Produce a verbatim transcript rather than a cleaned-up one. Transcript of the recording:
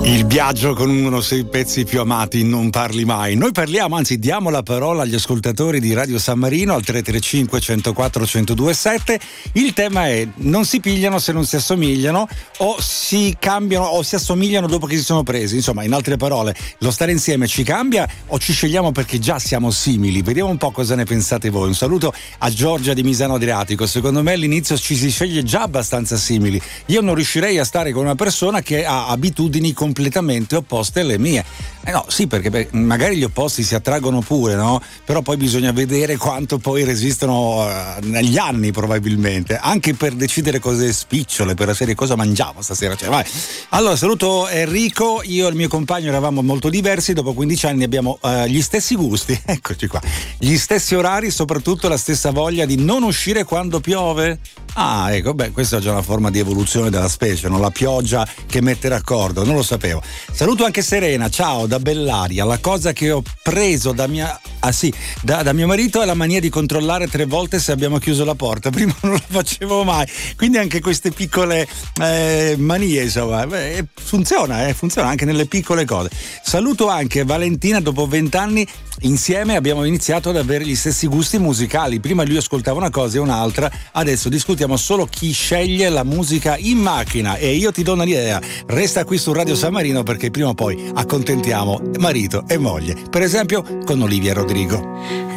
Il viaggio con uno dei pezzi più amati, non parli mai. Noi parliamo, anzi diamo la parola agli ascoltatori di Radio San Marino al tre tre cinque, centoquattro, centodue sette. Il tema è: non si pigliano se non si assomigliano, o si cambiano o si assomigliano dopo che si sono presi. Insomma, in altre parole, lo stare insieme ci cambia o ci scegliamo perché già siamo simili? Vediamo un po' cosa ne pensate voi. Un saluto a Giorgia di Misano Adriatico. Secondo me all'inizio ci si sceglie già abbastanza simili. Io non riuscirei a stare con una persona che ha abitudini completamente opposte alle mie. Eh no, sì, perché beh, magari gli opposti si attraggono pure, no? Però poi bisogna vedere quanto poi resistono uh, negli anni, probabilmente, anche per decidere cose spicciole, per la serie cosa mangiamo stasera. Cioè, vai. Allora, saluto Enrico. Io e il mio compagno eravamo molto diversi, dopo quindici anni abbiamo uh, gli stessi gusti, eccoci qua, gli stessi orari, soprattutto la stessa voglia di non uscire quando piove. Ah, ecco, beh, questa è già una forma di evoluzione della specie, no? La pioggia che mette d'accordo, non lo sapevo. Saluto anche Serena, ciao, da Bellaria. La cosa che ho preso da mia ah sì, da, da mio marito è la mania di controllare tre volte se abbiamo chiuso la porta. Prima non lo facevo mai, quindi anche queste piccole eh, manie, insomma, beh, funziona, eh, funziona anche nelle piccole cose. Saluto anche Valentina, dopo vent'anni insieme abbiamo iniziato ad avere gli stessi gusti musicali. Prima lui ascoltava una cosa e un'altra, adesso discutiamo solo chi sceglie la musica in macchina. E io ti do un'idea: resta qui su Radio San Marino, perché prima o poi accontentiamo marito e moglie, per esempio con Olivia Rodrigo.